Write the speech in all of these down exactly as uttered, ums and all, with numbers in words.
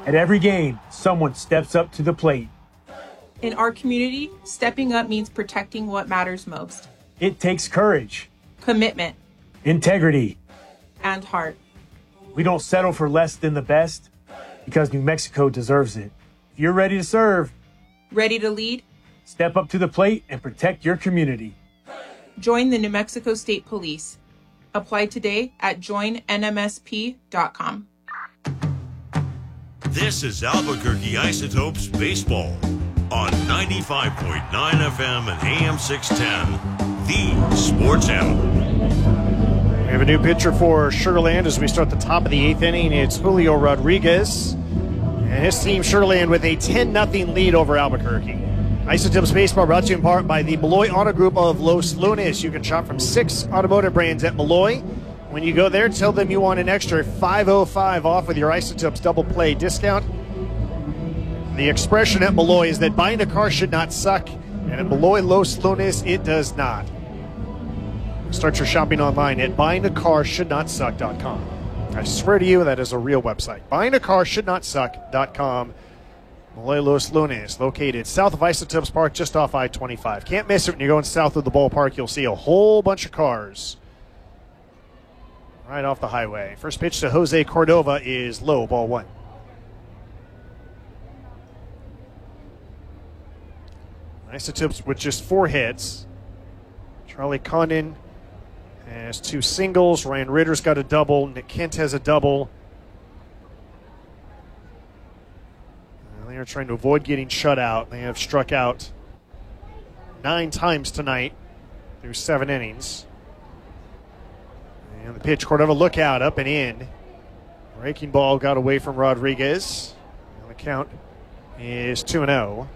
At every game, someone steps up to the plate. In our community, stepping up means protecting what matters most. It takes courage, commitment, integrity, and heart. We don't settle for less than the best because New Mexico deserves it. If you're ready to serve, ready to lead, step up to the plate and protect your community. Join the New Mexico State Police. Apply today at join N M S P dot com. This is Albuquerque Isotopes Baseball on ninety-five point nine F M and A M six ten, the Sports Animal. We have a new pitcher for Sugar Land as we start the top of the eighth inning. It's Julio Rodriguez and his team, Sugar Land, with a ten nothing lead over Albuquerque. Isotopes Baseball brought to you in part by the Malloy Auto Group of Los Lunes. You can shop from six automotive brands at Malloy. When you go there, tell them you want an extra five oh five off with your Isotopes double play discount. The expression at Malloy is that buying a car should not suck, and at Malloy Los Lunes, it does not. Start your shopping online at buying a car should not suck dot com. I swear to you, that is a real website. buying a car should not suck dot com. Malloy Los Lunes, located south of Isotopes Park, just off I twenty-five. Can't miss it when you're going south of the ballpark. You'll see a whole bunch of cars right off the highway. First pitch to Jose Cordova is low, ball one. Isotopes with just four hits. Charlie Condon has two singles. Ryan Ritter's got a double. Nick Kent has a double. And they are trying to avoid getting shut out. They have struck out nine times tonight through seven innings. And the pitch, Cordova, look out, up and in. Breaking ball got away from Rodriguez. And the count is two and oh.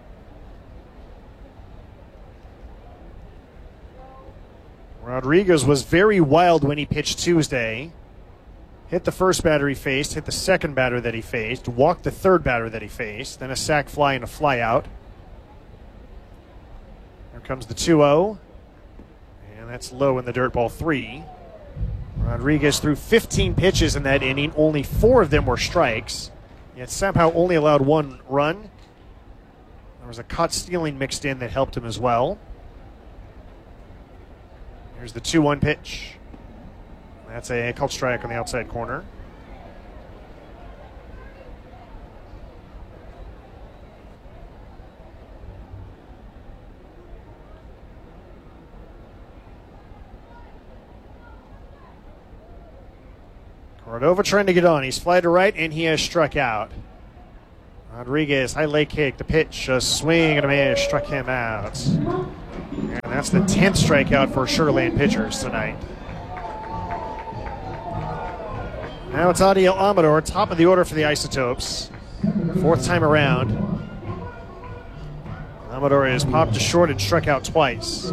Rodriguez was very wild when he pitched Tuesday. Hit the first batter he faced, hit the second batter that he faced, walked the third batter that he faced, then a sac fly and a fly out. Here comes the two oh. And that's low in the dirt, ball three. Rodriguez threw fifteen pitches in that inning. Only four of them were strikes, yet somehow only allowed one run. There was a caught stealing mixed in that helped him as well. Here's the two one pitch. That's a called strike on the outside corner. Cordova trying to get on. He's fly to right, and he has struck out. Rodriguez, high leg kick. The pitch, a swing and a miss, struck him out. And that's the tenth strikeout for Sugar Land pitchers tonight. Now it's Adiel Amador, top of the order for the Isotopes. Fourth time around. Amador has popped to short and struck out twice.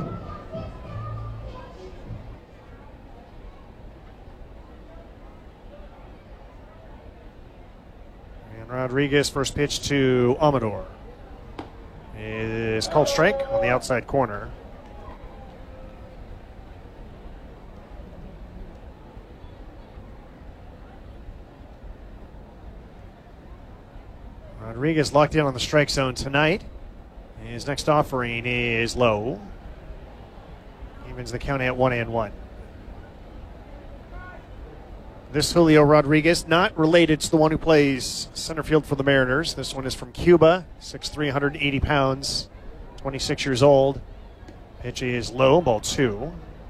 And Rodriguez, first pitch to Amador, is called strike on the outside corner. Rodriguez locked in on the strike zone tonight. His next offering is low. Evens the count at one and one. This Julio Rodriguez, not related to the one who plays center field for the Mariners. This one is from Cuba, six three, one hundred eighty pounds, twenty-six years old. Pitch is low, ball two.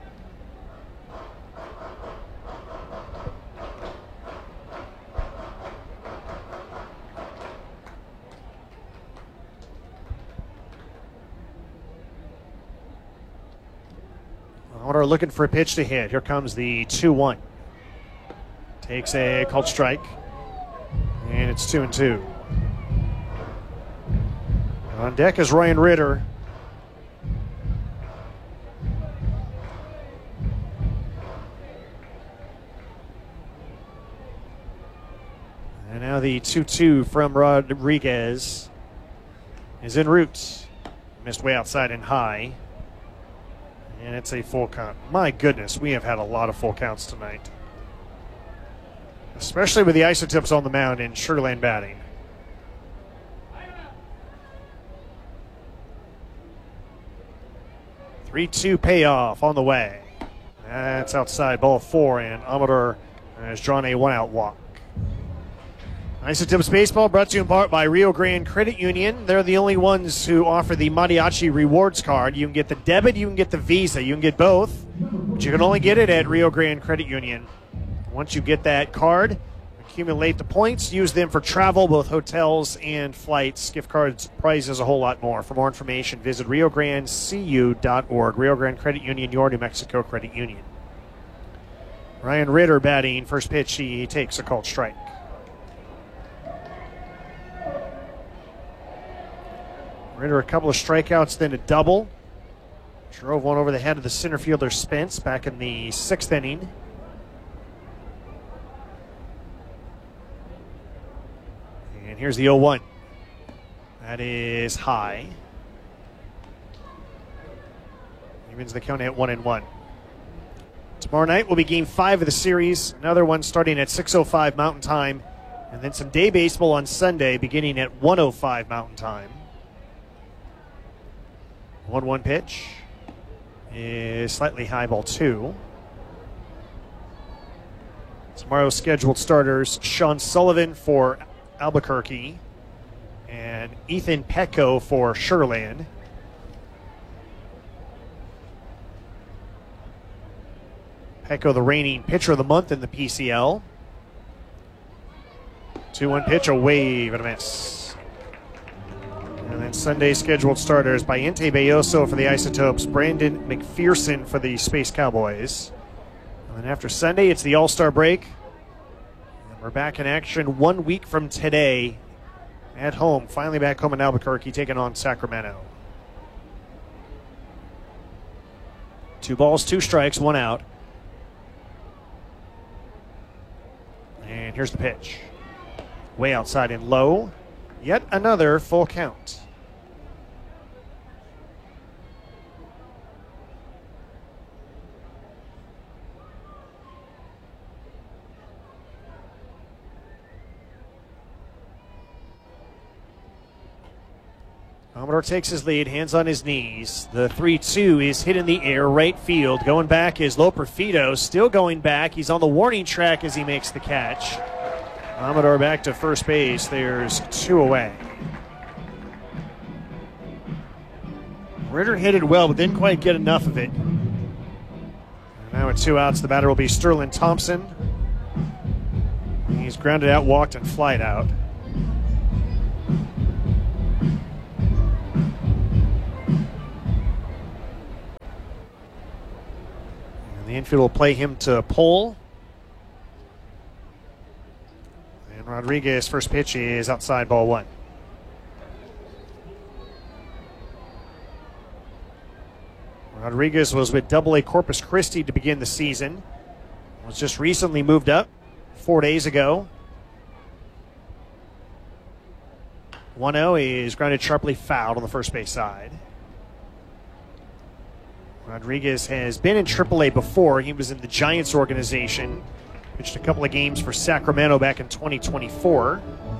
Amador looking for a pitch to hit. Here comes the two one. Takes a called strike. And it's two and two. On deck is Ryan Ritter. And now the two two from Rodriguez is en route. Missed way outside and high. And it's a full count. My goodness, we have had a lot of full counts tonight. Especially with the Isotopes on the mound and Sugar Land batting. three two payoff on the way. That's outside ball four, and Amador has drawn a one-out walk. Isotopes Baseball brought to you in part by Rio Grande Credit Union. They're the only ones who offer the Mariachi Rewards Card. You can get the debit, you can get the Visa. You can get both, but you can only get it at Rio Grande Credit Union. Once you get that card, accumulate the points, use them for travel, both hotels and flights. Gift cards, prizes, a whole lot more. For more information, visit rio grande c u dot org. Rio Grande Credit Union, your New Mexico credit union. Ryan Ritter batting. First pitch, he takes a called strike. Ritter, a couple of strikeouts, then a double. Drove one over the head of the center fielder Spence back in the sixth inning. And here's the oh one. That is high. Evens the count at one and one. Tomorrow night will be game five of the series. Another one starting at six oh five Mountain Time. And then some day baseball on Sunday beginning at one oh five Mountain Time. one one pitch is slightly high, ball two. Tomorrow's scheduled starters: Sean Sullivan for Albuquerque and Ethan Petco for Sugar Land. Petco, the reigning pitcher of the month in the P C L. two one pitch, a wave and a miss. And then Sunday scheduled starters: Bayente Belloso for the Isotopes, Brandon McPherson for the Space Cowboys. And then after Sunday, it's the All-Star break. And we're back in action one week from today at home. Finally back home in Albuquerque, taking on Sacramento. Two balls, two strikes, one out. And here's the pitch. Way outside and low. Yet another full count. Amador takes his lead, hands on his knees. The three two is hit in the air, right field. Going back is Loperfido, still going back. He's on the warning track as he makes the catch. Amador back to first base. There's two away. Ritter hit it well, but didn't quite get enough of it. And now with two outs, the batter will be Sterling Thompson. He's grounded out, walked, and flied out. The infield will play him to pull. And Rodriguez, first pitch is outside, ball one. Rodriguez was with Double A Corpus Christi to begin the season. Was just recently moved up four days ago. one oh is grounded sharply fouled on the first base side. Rodriguez has been in triple A before. He was in the Giants organization. Pitched a couple of games for Sacramento back in twenty twenty-four.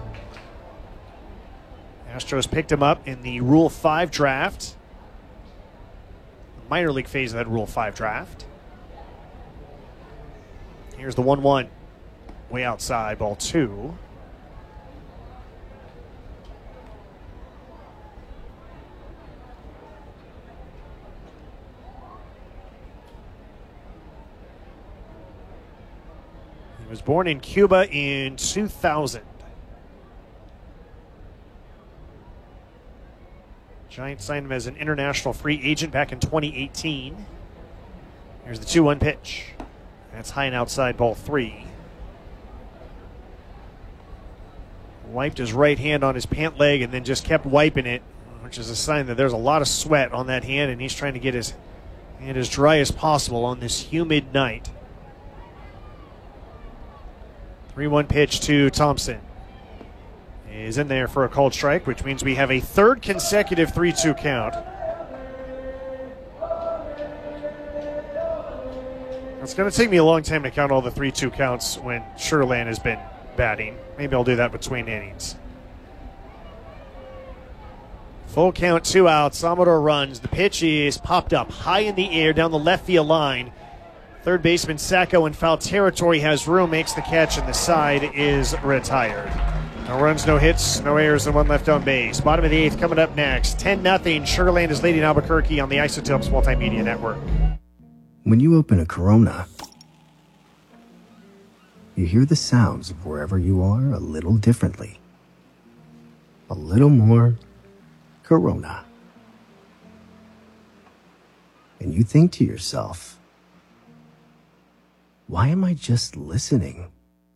Astros picked him up in the Rule five draft. The minor league phase of that Rule five draft. Here's the one one. Way outside, ball two. He was born in Cuba in two thousand. Giants signed him as an international free agent back in twenty eighteen. Here's the two one pitch. That's high and outside, ball three. Wiped his right hand on his pant leg and then just kept wiping it, which is a sign that there's a lot of sweat on that hand, and he's trying to get his hand as dry as possible on this humid night. three one pitch to Thompson. Is in there for a called strike, which means we have a third consecutive three two count. It's going to take me a long time to count all the three two counts when Sugar Land has been batting. Maybe I'll do that between innings. Full count, two outs. Amador runs. The pitch is popped up high in the air down the left field line. Third baseman Sacco in foul territory has room, makes the catch, and the side is retired. No runs, no hits, no errors, and one left on base. Bottom of the eighth coming up next. ten nothing. Sugar Land is leading Albuquerque on the Isotopes Multimedia Network. When you open a Corona, you hear the sounds of wherever you are a little differently. A little more Corona. And you think to yourself, why am I just listening?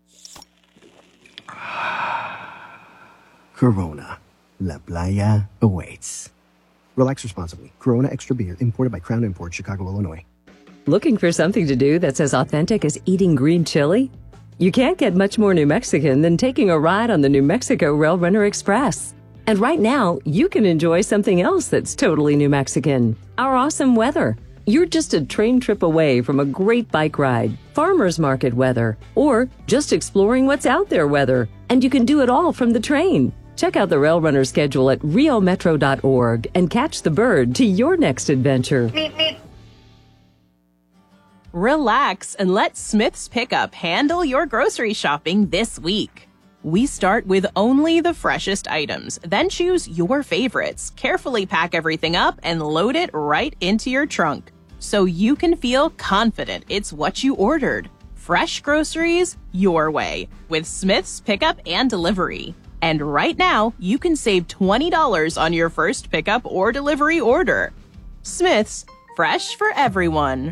Corona. La Playa awaits. Relax responsibly. Corona Extra Beer, imported by Crown Imports, Chicago, Illinois. Looking for something to do that's as authentic as eating green chili? You can't get much more New Mexican than taking a ride on the New Mexico Rail Runner Express. And right now, you can enjoy something else that's totally New Mexican. Our awesome weather. You're just a train trip away from a great bike ride, farmer's market weather, or just exploring what's out there weather. And you can do it all from the train. Check out the Rail Runner schedule at rio metro dot org and catch the bird to your next adventure. Relax and let Smith's Pickup handle your grocery shopping this week. We start with only the freshest items, then choose your favorites, carefully pack everything up, and load it right into your trunk, so you can feel confident it's what you ordered. Fresh groceries your way with Smith's Pickup and Delivery. And right now, you can save twenty dollars on your first pickup or delivery order. Smith's, fresh for everyone.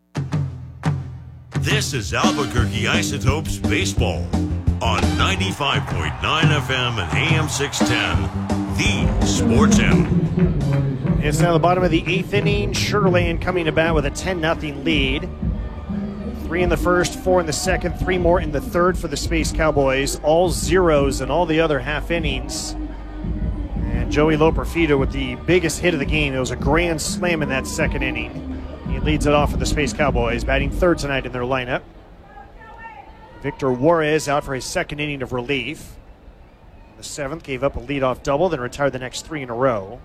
This is Albuquerque Isotopes Baseball on ninety-five point nine F M and A M six ten, the Sports Animal. It's now the bottom of the eighth inning. Sugar Land coming to bat with a ten nothing lead. Three in the first, four in the second, three more in the third for the Space Cowboys. All zeros in all the other half innings. And Joey Loperfido with the biggest hit of the game. It was a grand slam in that second inning. He leads it off for the Space Cowboys, batting third tonight in their lineup. Victor Juarez out for his second inning of relief. The seventh gave up a leadoff double, then retired the next three in a row.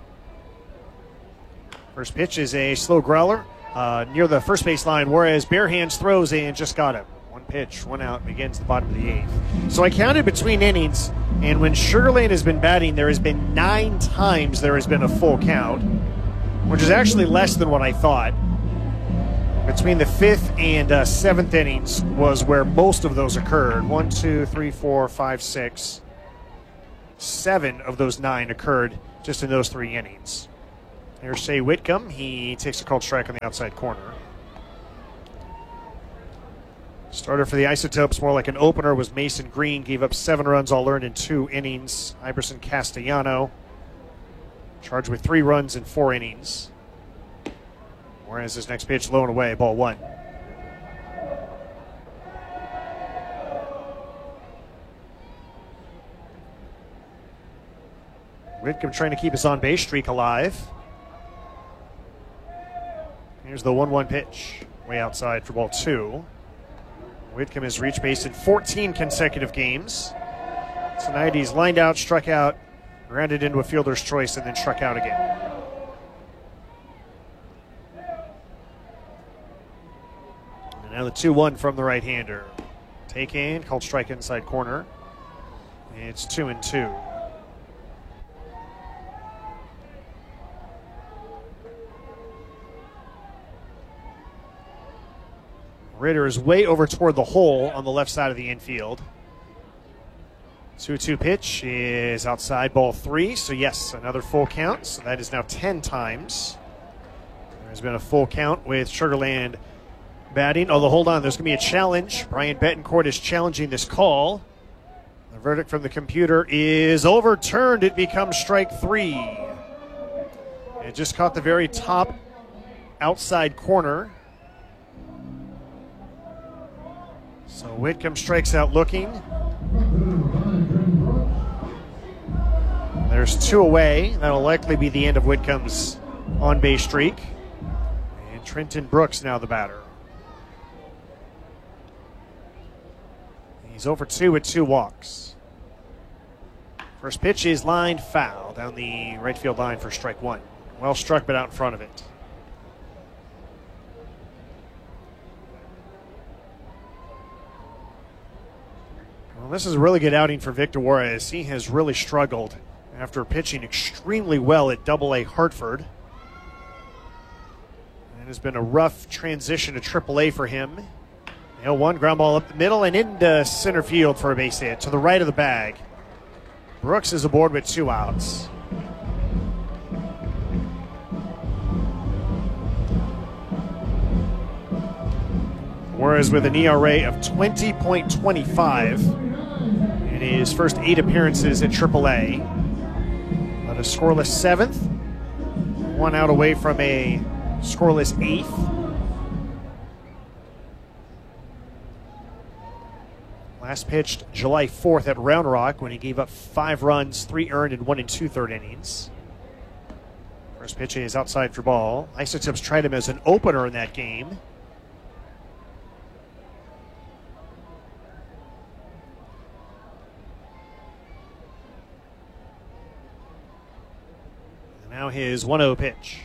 First pitch is a slow growler. Uh, near the first base line, Juarez bare hands throws and just got him. One pitch, one out, begins the bottom of the eighth. So I counted between innings, and when Sugar Land has been batting, there has been nine times there has been a full count, which is actually less than what I thought. Between the fifth and uh, seventh innings was where most of those occurred. One, two, three, four, five, six. Seven of those nine occurred just in those three innings. Here's Shea Whitcomb. He takes a called strike on the outside corner. Starter for the Isotopes, more like an opener, was Mason Green. Gave up seven runs, all earned in two innings. Iverson Castellano charged with three runs in four innings. Whereas his next pitch, low and away, ball one. Whitcomb trying to keep his on-base streak alive. Here's the one one pitch, way outside for ball two. Whitcomb has reached base in fourteen consecutive games. Tonight he's lined out, struck out, grounded into a fielder's choice, and then struck out again. And now the two one from the right-hander. Take in, called strike inside corner. It's two and two. Ritter is way over toward the hole on the left side of the infield. two two pitch is outside, ball three. So, yes, another full count. So that is now ten times. There's been a full count with Sugar Land batting. Although, hold on, there's going to be a challenge. Brian Betancourt is challenging this call. The verdict from the computer is overturned. It becomes strike three. It just caught the very top outside corner. So Whitcomb strikes out looking. There's two away. That'll likely be the end of Whitcomb's on-base streak. And Trenton Brooks now the batter. He's over two with two walks. First pitch is lined foul down the right field line for strike one. Well struck, but out in front of it. Well, this is a really good outing for Victor Juarez. He has really struggled after pitching extremely well at Double A Hartford. It has been a rough transition to Triple A for him. The oh one ground ball up the middle and into center field for a base hit to the right of the bag. Brooks is aboard with two outs. Juarez with an E R A of twenty point two five in his first eight appearances at Triple A. But a scoreless seventh, one out away from a scoreless eighth. Last pitched July fourth at Round Rock when he gave up five runs, three earned, and one and two-third innings. First pitch is outside for ball. Isotopes tried him as an opener in that game. And now his one oh pitch.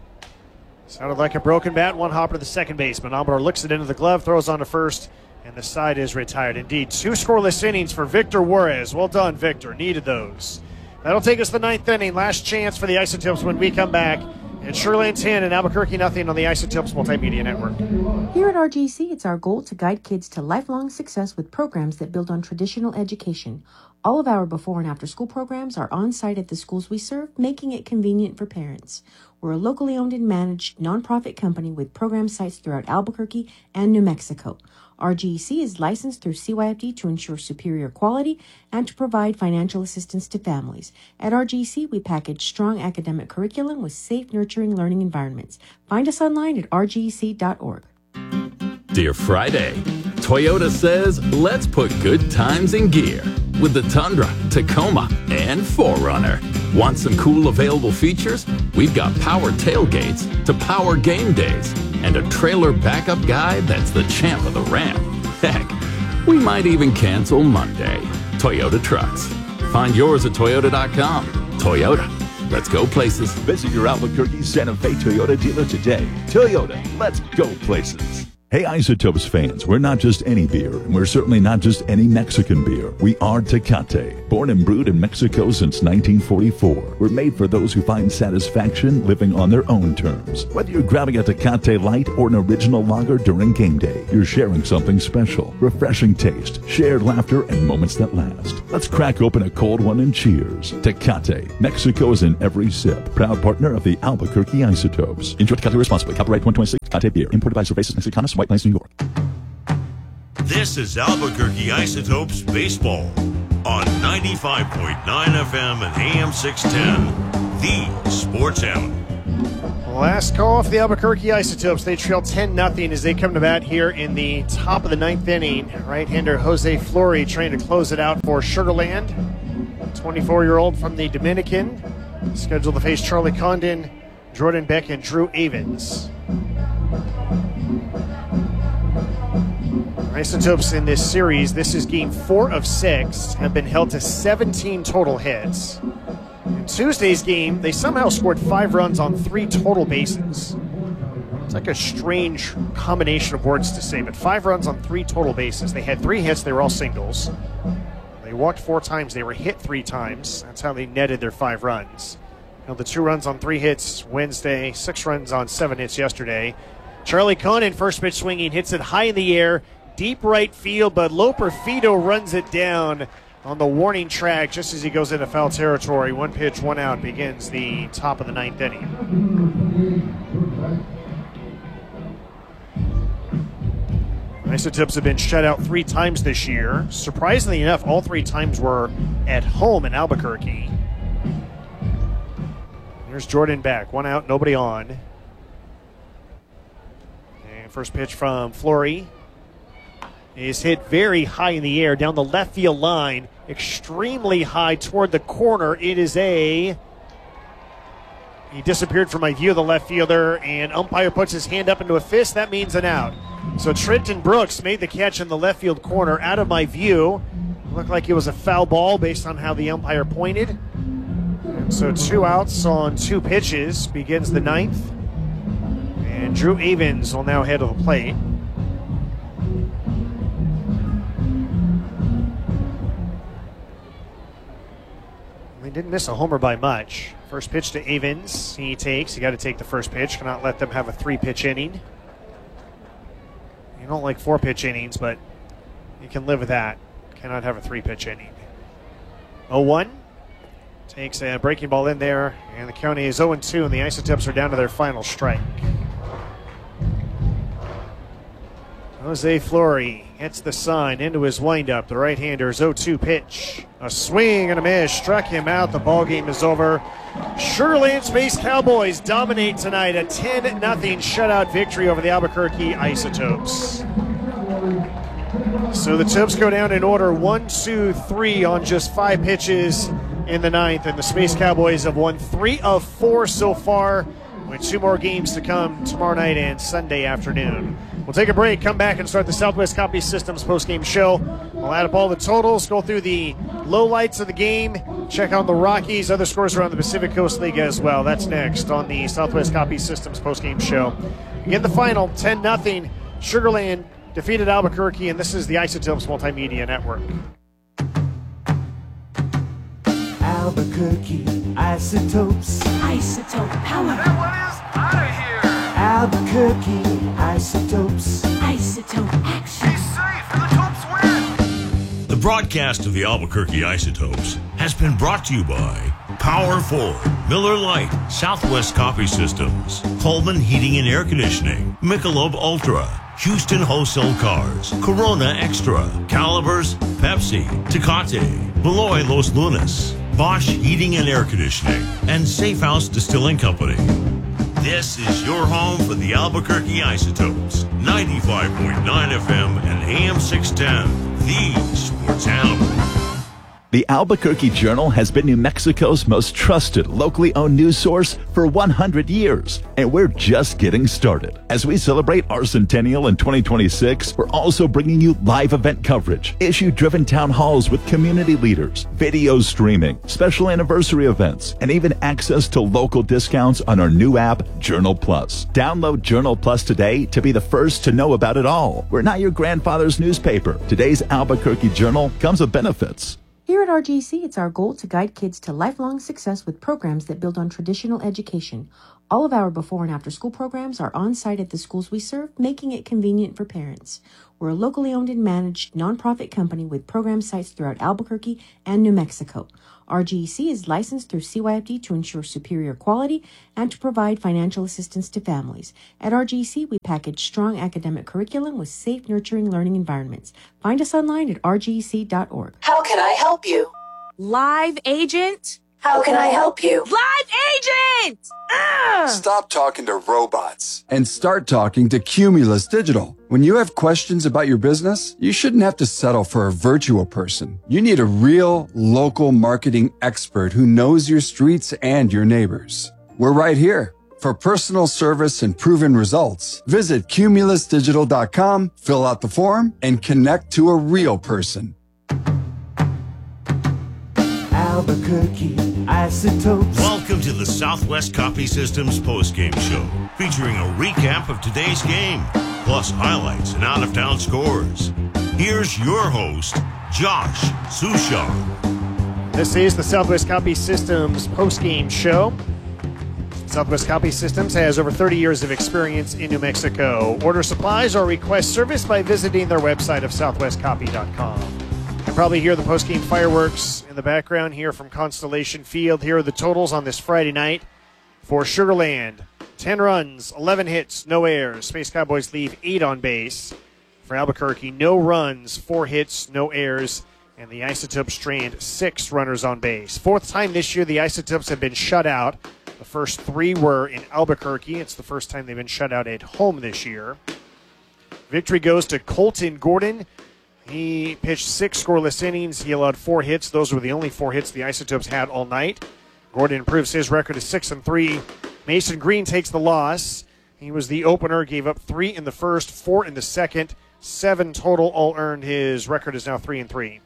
Sounded like a broken bat. One hopper to the second baseman. Amador looks it into the glove, throws on to first, and the side is retired. Indeed, two scoreless innings for Victor Juarez. Well done, Victor. Needed those. That'll take us to the ninth inning. Last chance for the Isotopes when we come back. It's Sugarland ten and Albuquerque nothing on the Isotopes Multimedia Network. Here at R G C, it's our goal to guide kids to lifelong success with programs that build on traditional education. All of our before and after school programs are on site at the schools we serve, making it convenient for parents. We're a locally owned and managed nonprofit company with program sites throughout Albuquerque and New Mexico. R G C is licensed through C Y F D to ensure superior quality and to provide financial assistance to families. At R G C, we package strong academic curriculum with safe, nurturing learning environments. Find us online at r g c dot org. Dear Friday, Toyota says, let's put good times in gear with the Tundra, Tacoma, and four runner. Want some cool available features? We've got power tailgates to power game days and a trailer backup guy that's the champ of the ramp. Heck, we might even cancel Monday. Toyota Trucks. Find yours at toyota dot com. Toyota, let's go places. Visit your Albuquerque Santa Fe Toyota dealer today. Toyota, let's go places. Hey Isotopes fans, we're not just any beer, and we're certainly not just any Mexican beer. We are Tecate. Born and brewed in Mexico since nineteen forty-four. We're made for those who find satisfaction living on their own terms. Whether you're grabbing a Tecate Light or an original lager during game day, you're sharing something special. Refreshing taste, shared laughter, and moments that last. Let's crack open a cold one and cheers. Tecate. Mexico is in every sip. Proud partner of the Albuquerque Isotopes. Enjoy Tecate responsibly. Copyright twenty twenty-six. Tecate Beer. Imported by Cervezas Mexicanas, White Plains, New York. This is Albuquerque Isotopes Baseball on ninety-five point nine F M and A M six ten, the Sports M. Last call for the Albuquerque Isotopes. They trail ten nothing as they come to bat here in the top of the ninth inning. Right-hander Jose Fleury trying to close it out for Sugarland. twenty-four-year-old from the Dominican. Scheduled to face Charlie Condon, Jordan Beck, and Drew Avens. Isotopes in this series, this is game four of six, have been held to seventeen total hits. In Tuesday's game, they somehow scored five runs on three total bases. It's like a strange combination of words to say, but five runs on three total bases. They had three hits, they were all singles. They walked four times, they were hit three times. That's how they netted their five runs. Held the two runs on three hits Wednesday, six runs on seven hits yesterday. Charlie Condon, first pitch swinging, hits it high in the air, deep right field, but Loper Fido runs it down on the warning track just as he goes into foul territory. One pitch, one out, begins the top of the ninth inning. Isotopes have been shut out three times this year. Surprisingly enough, all three times were at home in Albuquerque. Here's Jordan Beck, one out, nobody on. And first pitch from Fleury is hit very high in the air down the left field line, extremely high toward the corner. It is a... He disappeared from my view of the left fielder, and umpire puts his hand up into a fist. That means an out. So Trenton Brooks made the catch in the left field corner out of my view. Looked like it was a foul ball based on how the umpire pointed. And so two outs on two pitches begins the ninth. And Drew Avens will now head to the plate. They didn't miss a homer by much. First pitch to Avens. He takes. You got to take the first pitch. Cannot let them have a three-pitch inning. You don't like four-pitch innings, but you can live with that. Cannot have a three-pitch inning. oh one. Takes a breaking ball in there, and the count is oh two, and the Isotopes are down to their final strike. Jose Fleury hits the sign into his windup. The right-hander's oh two pitch. A swing and a miss. Struck him out. The ball game is over. Sugar Land Space Cowboys dominate tonight. A ten nothing shutout victory over the Albuquerque Isotopes. So the Topes go down in order one, two, three on just five pitches in the ninth. And the Space Cowboys have won three of four so far, with two more games to come tomorrow night and Sunday afternoon. We'll take a break, come back, and start the Southwest Copy Systems postgame show. We'll add up all the totals, go through the lowlights of the game, check out the Rockies, other scores around the Pacific Coast League as well. That's next on the Southwest Copy Systems postgame show. Again, the final, ten nothing. Sugar Land defeated Albuquerque, and this is the Isotopes Multimedia Network. Albuquerque Isotopes. Isotope power. That one is out of here. Albuquerque Isotopes. Isotope action. Be safe and the Topes win. The broadcast of the Albuquerque Isotopes has been brought to you by Power Ford, Miller Lite, Southwest Copy Systems, Coleman Heating and Air Conditioning, Michelob Ultra, Houston Wholesale Cars, Corona Extra, Calibers, Pepsi, Tecate, Beloy Los Lunas, Bosch Heating and Air Conditioning, and Safe House Distilling Company. This is your home for the Albuquerque Isotopes, ninety-five point nine F M and A M six ten, the Sports Animal. The Albuquerque Journal has been New Mexico's most trusted, locally owned news source for one hundred years, and we're just getting started. As we celebrate our centennial in twenty twenty-six, we're also bringing you live event coverage, issue-driven town halls with community leaders, video streaming, special anniversary events, and even access to local discounts on our new app, Journal Plus. Download Journal Plus today to be the first to know about it all. We're not your grandfather's newspaper. Today's Albuquerque Journal comes with benefits. Here at R G C, it's our goal to guide kids to lifelong success with programs that build on traditional education. All of our before and after school programs are on site at the schools we serve, making it convenient for parents. We're a locally owned and managed nonprofit company with program sites throughout Albuquerque and New Mexico. R G C is licensed through C Y F D to ensure superior quality and to provide financial assistance to families. At R G C, we package strong academic curriculum with safe, nurturing learning environments. Find us online at r g c dot org. How can I help you? Live agent? How can I help you? Live agent! Ugh! Stop talking to robots and start talking to Cumulus Digital. When you have questions about your business, you shouldn't have to settle for a virtual person. You need a real local marketing expert who knows your streets and your neighbors. We're right here. For personal service and proven results, visit cumulus digital dot com, fill out the form, and connect to a real person. Albuquerque Isotopes. Welcome to the Southwest Copy Systems postgame show, featuring a recap of today's game, plus highlights and out-of-town scores. Here's your host, Josh Sushar. This is the Southwest Copy Systems postgame show. Southwest Copy Systems has over thirty years of experience in New Mexico. Order supplies or request service by visiting their website of southwest copy dot com. You can probably hear the postgame fireworks in the background here from Constellation Field. Here are the totals on this Friday night for Sugar Land. ten runs, eleven hits, no errors. Space Cowboys leave eight on base. For Albuquerque, no runs, four hits, no errors. And the Isotopes strand six runners on base. Fourth time this year the Isotopes have been shut out. The first three were in Albuquerque. It's the first time they've been shut out at home this year. Victory goes to Colton Gordon. He pitched six scoreless innings. He allowed four hits. Those were the only four hits the Isotopes had all night. Gordon improves his record to six and three. Mason Green takes the loss. He was the opener, gave up three in the first, four in the second, seven total, all earned. His record is now three and three.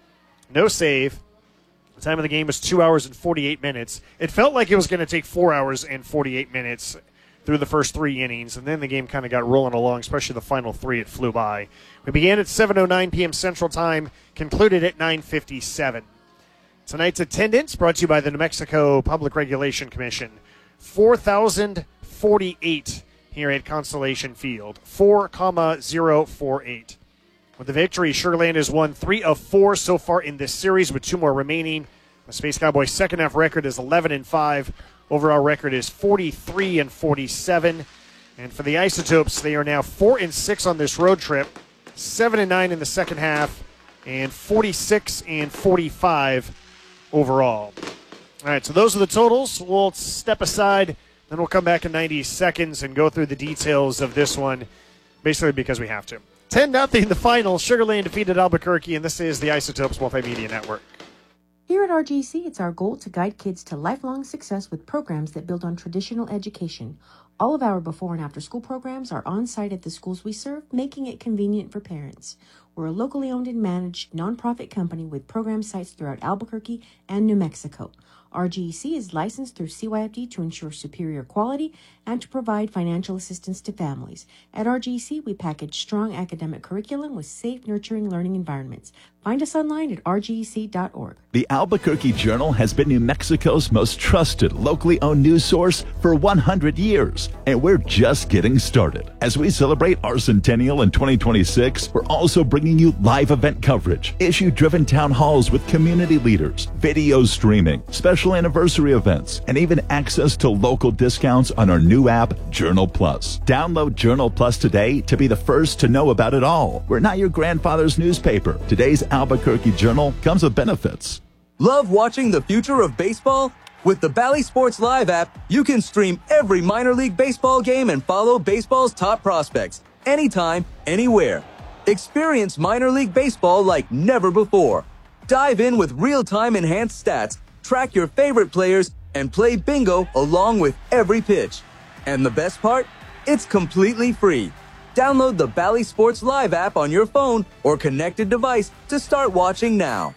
No save. The time of the game was two hours and forty-eight minutes. It felt like it was going to take four hours and forty-eight minutes through the first three innings, and then the game kind of got rolling along, especially the final three. It flew by. We began at seven oh nine p.m. Central Time, concluded at nine fifty-seven. Tonight's attendance brought to you by the New Mexico Public Regulation Commission. four thousand forty-eight here at Constellation Field. four thousand forty-eight. With the victory, Sugar Land has won three of four so far in this series with two more remaining. The Space Cowboys' second half record is eleven and five. Overall record is forty-three and forty-seven. And for the Isotopes, they are now four and six on this road trip, seven and nine in the second half, and forty-six and forty-five overall. All right, so those are the totals. We'll step aside, then we'll come back in ninety seconds and go through the details of this one, basically because we have to. ten nothing the final. Sugar Land defeated Albuquerque, and this is the Isotopes Multimedia Network. Here at R G C, it's our goal to guide kids to lifelong success with programs that build on traditional education. All of our before and after school programs are on site at the schools we serve, making it convenient for parents. We're a locally owned and managed nonprofit company with program sites throughout Albuquerque and New Mexico. R G C is licensed through C Y F D to ensure superior quality and to provide financial assistance to families. At R G C, we package strong academic curriculum with safe, nurturing learning environments. Find us online at r g c dot org. The Albuquerque Journal has been New Mexico's most trusted, locally owned news source for one hundred years, and we're just getting started. As we celebrate our centennial in twenty twenty-six, we're also bringing you live event coverage, issue-driven town halls with community leaders, video streaming, special anniversary events, and even access to local discounts on our new app, Journal Plus. Download Journal Plus today to be the first to know about it all. We're not your grandfather's newspaper. Today's Albuquerque Journal comes with benefits. Love watching the future of baseball? With the Bally Sports Live app, you can stream every minor league baseball game and follow baseball's top prospects anytime, anywhere. Experience minor league baseball like never before. Dive in with real-time enhanced stats, track your favorite players, and play bingo along with every pitch. And the best part? It's completely free. Download the Bally Sports Live app on your phone or connected device to start watching now.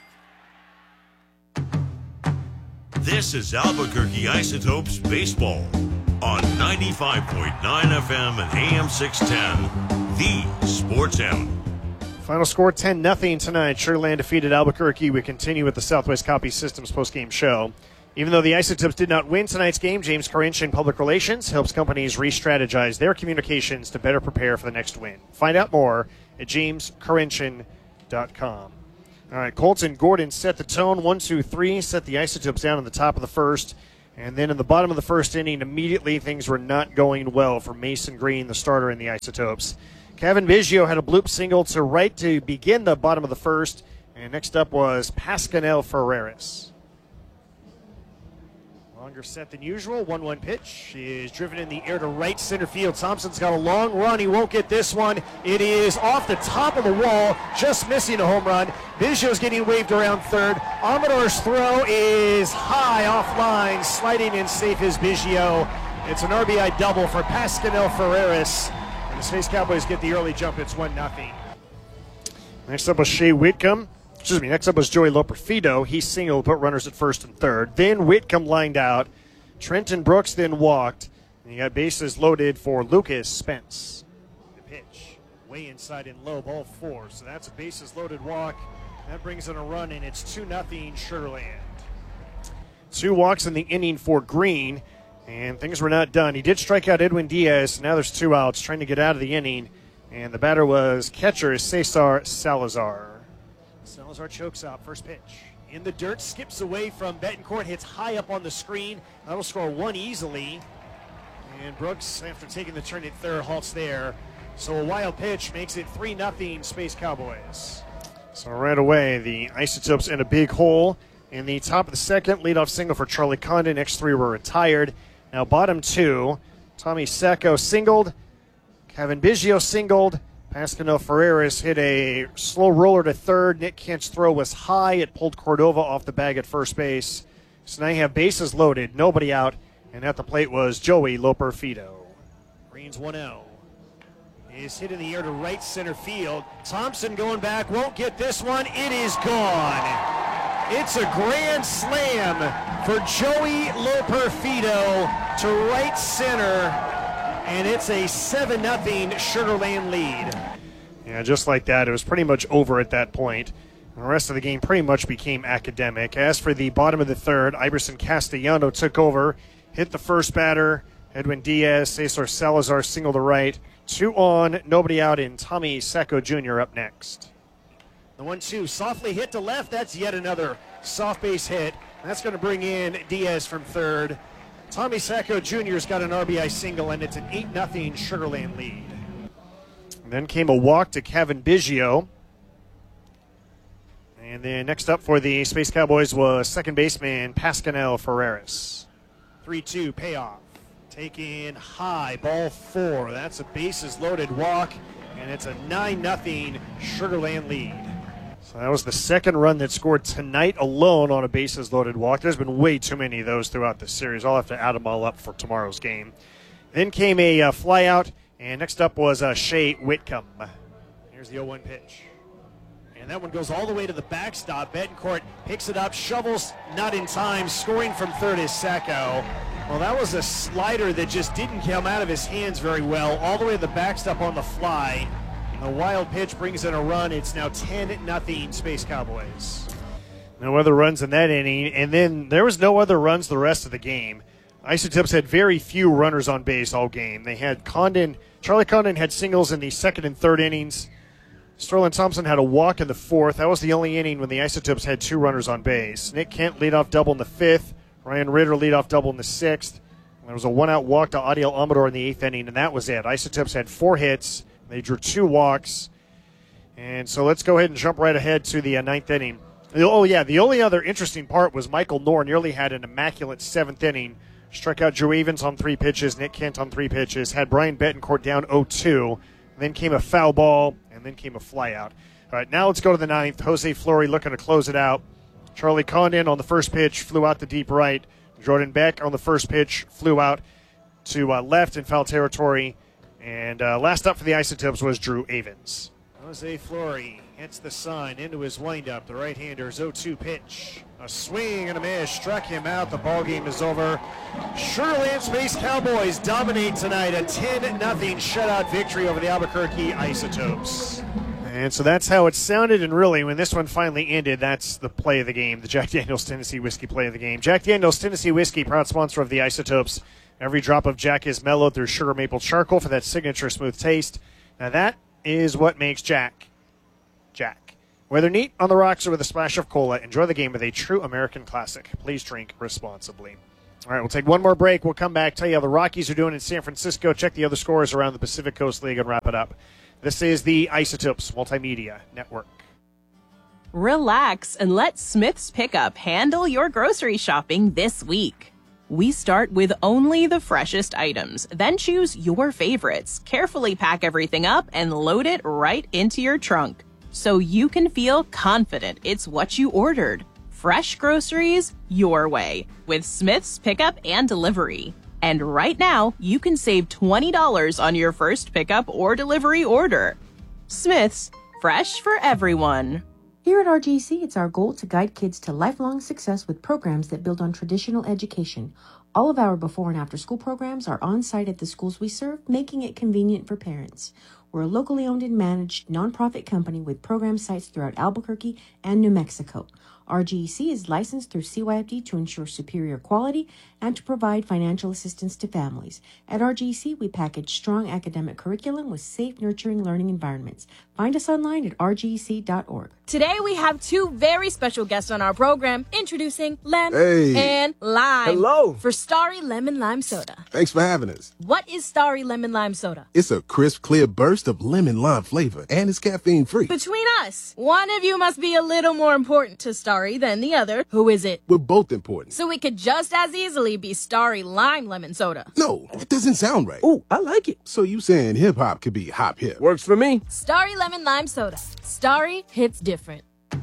This is Albuquerque Isotopes Baseball on ninety-five point nine F M and A M six ten, the Sports Animal. Final score ten nothing tonight. Sugar Land defeated Albuquerque. We continue with the Southwest Copy Systems postgame show. Even though the Isotopes did not win tonight's game, James Corinch in Public Relations helps companies re-strategize their communications to better prepare for the next win. Find out more at james corinchian dot com. All right, Colton Gordon set the tone. One, two, three, set the Isotopes down in the top of the first. And then in the bottom of the first inning, immediately things were not going well for Mason Green, the starter in the Isotopes. Kevin Biggio had a bloop single to right to begin the bottom of the first. And next up was Pascanel Ferreras. Longer set than usual. one one pitch is driven in the air to right center field. Thompson's got a long run. He won't get this one. It is off the top of the wall, just missing a home run. Biggio's getting waved around third. Amador's throw is high offline. Sliding in safe is Biggio. It's an R B I double for Pascanel Ferreras. And the Space Cowboys get the early jump. It's one nothing. Next up was Shea Whitcomb. Excuse me, next up was Joey Loperfido. He singled, put runners at first and third. Then Whitcomb lined out. Trenton Brooks then walked. And you got bases loaded for Lucas Spence. The pitch, way inside and low, ball four. So that's a bases loaded walk. That brings in a run, and it's two nothing Sugar Land. Two walks in the inning for Green, and things were not done. He did strike out Edwin Diaz. So now there's two outs, trying to get out of the inning. And the batter was catcher Cesar Salazar. Salazar chokes out, first pitch. In the dirt, skips away from Betancourt, hits high up on the screen. That'll score one easily. And Brooks, after taking the turn at third, halts there. So a wild pitch makes it three nothing Space Cowboys. So right away, the Isotopes in a big hole. In the top of the second, leadoff single for Charlie Condon. Next three were retired. Now bottom two, Tommy Sacco singled. Kevin Biggio singled. Pascanel Ferreras hit a slow roller to third. Nick Kent's throw was high. It pulled Cordova off the bag at first base. So now you have bases loaded, nobody out, and at the plate was Joey Loperfido. Green's one oh. is hit in the air to right center field. Thompson going back, won't get this one. It is gone. It's a grand slam for Joey Loperfido to right center, and it's a seven nothing Sugar Land lead. Yeah, just like that, it was pretty much over at that point. The rest of the game pretty much became academic. As for the bottom of the third, Iverson Castellano took over, hit the first batter. Edwin Diaz, Cesar Salazar single to right. Two on, nobody out, and Tommy Sacco Junior up next. The one two softly hit to left. That's yet another soft base hit. That's going to bring in Diaz from third. Tommy Sacco Junior's got an R B I single, and it's an eight nothing Sugar Land lead. And then came a walk to Kevin Biggio. And then next up for the Space Cowboys was second baseman Pascanel Ferreras. three two payoff. Taken high, ball four. That's a bases loaded walk, and it's a nine nothing Sugar Land lead. So that was the second run that scored tonight alone on a bases loaded walk. There's been way too many of those throughout the series. I'll have to add them all up for tomorrow's game. Then came a uh, fly out, and next up was uh, Shea Whitcomb. Here's the oh one pitch. And that one goes all the way to the backstop. Betancourt picks it up, shovels, not in time. Scoring from third is Sacco. Well, that was a slider that just didn't come out of his hands very well, all the way to the backstop on the fly. A wild pitch brings in a run. It's now ten nothing Space Cowboys. No other runs in that inning, and then there was no other runs the rest of the game. Isotopes had very few runners on base all game. They had Condon, Charlie Condon had singles in the second and third innings. Sterling Thompson had a walk in the fourth. That was the only inning when the Isotopes had two runners on base. Nick Kent lead off double in the fifth. Ryan Ritter lead off double in the sixth. There was a one-out walk to Adiel Amador in the eighth inning, and that was it. Isotopes had four hits. They drew two walks. And so let's go ahead and jump right ahead to the uh, ninth inning. Oh, yeah, the only other interesting part was Michael Knorr nearly had an immaculate seventh inning. Struck out Drew Evans on three pitches, Nick Kent on three pitches, had Brian Betancourt down oh two. Then came a foul ball, and then came a flyout. All right, now let's go to the ninth. Jose Fleury looking to close it out. Charlie Condon on the first pitch flew out to deep right. Jordan Beck on the first pitch flew out to uh, left in foul territory. And uh, last up for the Isotopes was Drew Evans. Jose Fleury hits the sign into his windup. The right-hander's oh two pitch. A swing and a miss. Struck him out. The ball game is over. Sugar Land Space Cowboys dominate tonight. A ten nothing shutout victory over the Albuquerque Isotopes. And so that's how it sounded, and really, when this one finally ended, that's the play of the game, the Jack Daniel's Tennessee Whiskey play of the game. Jack Daniel's Tennessee Whiskey, proud sponsor of the Isotopes. Every drop of Jack is mellowed through sugar maple charcoal for that signature smooth taste. Now that is what makes Jack, Jack. Whether neat on the rocks or with a splash of cola, enjoy the game with a true American classic. Please drink responsibly. All right, we'll take one more break. We'll come back, tell you how the Rockies are doing in San Francisco, check the other scores around the Pacific Coast League, and wrap it up. This is the Isotopes Multimedia Network. Relax and let Smith's Pickup handle your grocery shopping this week. We start with only the freshest items, then choose your favorites, carefully pack everything up, and load it right into your trunk so you can feel confident it's what you ordered. Fresh groceries your way with Smith's Pickup and Delivery. And right now, you can save twenty dollars on your first pickup or delivery order. Smith's, fresh for everyone. Here at R G C, it's our goal to guide kids to lifelong success with programs that build on traditional education. All of our before and after school programs are on site at the schools we serve, making it convenient for parents. We're a locally owned and managed nonprofit company with program sites throughout Albuquerque and New Mexico. R G E C is licensed through C Y F D to ensure superior quality and to provide financial assistance to families. At R G E C, we package strong academic curriculum with safe, nurturing learning environments. Find us online at r g e c dot org. Today we have two very special guests on our program, introducing Lem Hey. and Lime. Hello. For Starry Lemon Lime Soda. Thanks for having us. What is Starry Lemon Lime Soda? It's a crisp, clear burst of lemon lime flavor, and it's caffeine free. Between us, one of you must be a little more important to Starry than the other. Who is it? We're both important. So it could just as easily be Starry Lime Lemon Soda. No, it doesn't sound right. Oh, I like it. So you saying hip hop could be hop hip? Works for me. Starry Lemon Lime Soda. Starry hits different.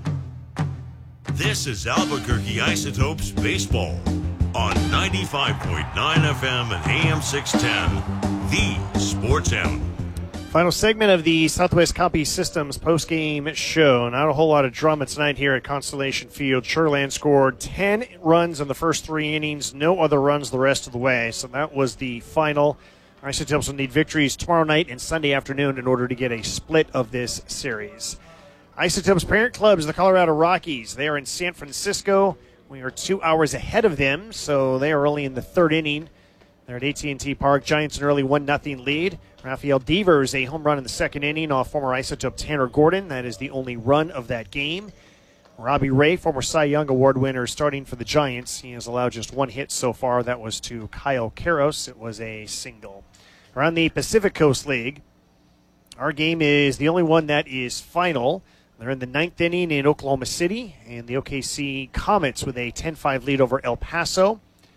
This is Albuquerque Isotopes Baseball on ninety-five point nine F M and A M six ten, the Sports Animal. Final segment of the Southwest Copy Systems postgame show. Not a whole lot of drama tonight here at Constellation Field. Sugarland scored ten runs in the first three innings, no other runs the rest of the way. So that was the final. Isotopes will need victories tomorrow night and Sunday afternoon in order to get a split of this series. Isotopes' parent club is the Colorado Rockies. They are in San Francisco. We are two hours ahead of them, so they are only in the third inning. They're at A T and T Park. Giants an early one nothing lead. Rafael Devers, a home run in the second inning off former Isotope Tanner Gordon. That is the only run of that game. Robbie Ray, former Cy Young Award winner, starting for the Giants. He has allowed just one hit so far. That was to Kyle Karros. It was a single. Around the Pacific Coast League, our game is the only one that is final. They're in the ninth inning in Oklahoma City, and the O K C Comets with a ten five lead over El Paso.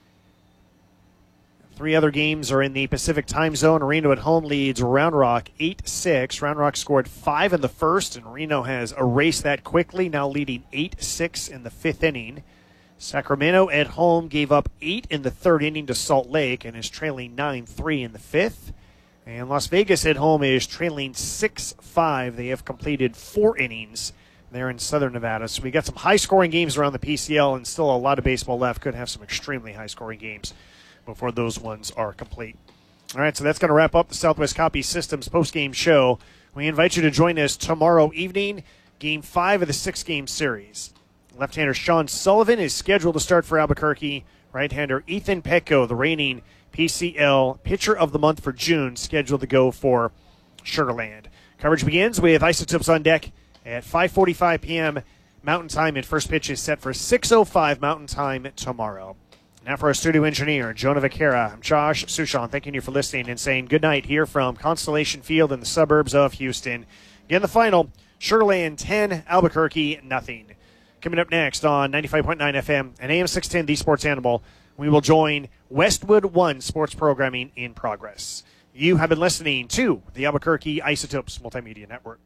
Three other games are in the Pacific time zone. Reno at home leads Round Rock eight six. Round Rock scored five in the first, and Reno has erased that quickly, now leading eight six in the fifth inning. Sacramento at home gave up eight in the third inning to Salt Lake and is trailing nine three in the fifth. And Las Vegas at home is trailing six five. They have completed four innings there in Southern Nevada. So we got some high-scoring games around the P C L and still a lot of baseball left. Could have some extremely high-scoring games before those ones are complete. All right, so that's going to wrap up the Southwest Copy Systems postgame show. We invite you to join us tomorrow evening, game five of the six-game series. Left-hander Sean Sullivan is scheduled to start for Albuquerque. Right-hander Ethan Petco, the reigning P C L Pitcher of the Month for June, scheduled to go for Sugarland. Coverage begins with Isotopes on deck at five forty-five p.m. Mountain Time, and first pitch is set for six oh five Mountain Time tomorrow. Now for our studio engineer, Jonah Vaquera, I'm Josh Sushan, thanking you for listening and saying good night here from Constellation Field in the suburbs of Houston. Again, the final, Sugarland ten, Albuquerque nothing. Coming up next on ninety-five point nine F M and A M six ten, The Sports Animal, we will join Westwood One sports programming in progress. You have been listening to the Albuquerque Isotopes Multimedia Network.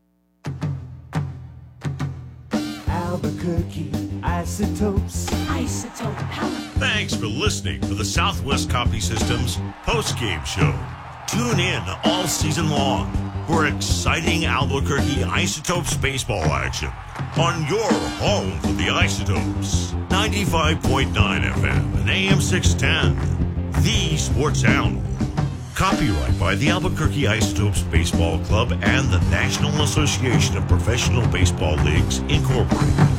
Albuquerque Isotopes. Isotope power. Thanks for listening to the Southwest Copy Systems postgame show. Tune in all season long for exciting Albuquerque Isotopes baseball action on your home for the Isotopes. ninety-five point nine F M and A M six ten, The Sports Animal. Copyright by the Albuquerque Isotopes Baseball Club and the National Association of Professional Baseball Leagues, Incorporated.